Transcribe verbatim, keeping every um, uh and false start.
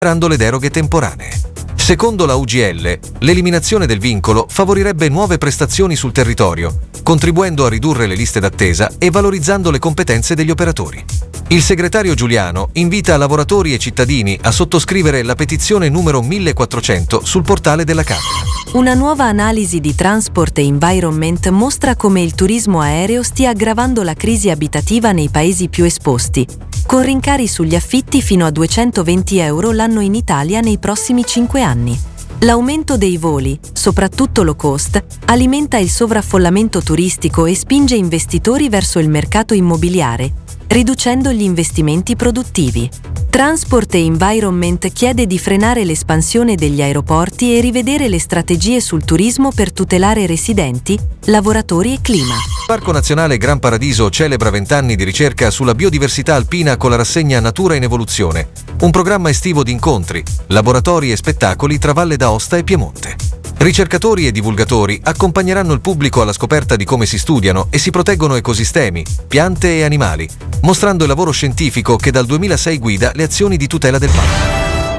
superando le deroghe temporanee. Secondo la U G L, l'eliminazione del vincolo favorirebbe nuove prestazioni sul territorio, contribuendo a ridurre le liste d'attesa e valorizzando le competenze degli operatori. Il segretario Giuliano invita lavoratori e cittadini a sottoscrivere la petizione numero millequattrocento sul portale della Camera. Una nuova analisi di Transport e Environment mostra come il turismo aereo stia aggravando la crisi abitativa nei paesi più esposti, con rincari sugli affitti fino a duecentoventi euro l'anno in Italia nei prossimi cinque anni. L'aumento dei voli, soprattutto low cost, alimenta il sovraffollamento turistico e spinge investitori verso il mercato immobiliare, riducendo gli investimenti produttivi. Transport e Environment chiede di frenare l'espansione degli aeroporti e rivedere le strategie sul turismo per tutelare residenti, lavoratori e clima. Il Parco Nazionale Gran Paradiso celebra vent'anni di ricerca sulla biodiversità alpina con la rassegna Natura in Evoluzione, un programma estivo di incontri, laboratori e spettacoli tra Valle d'Aosta e Piemonte. Ricercatori e divulgatori accompagneranno il pubblico alla scoperta di come si studiano e si proteggono ecosistemi, piante e animali, mostrando il lavoro scientifico che dal duemilasei guida le azioni di tutela del parco.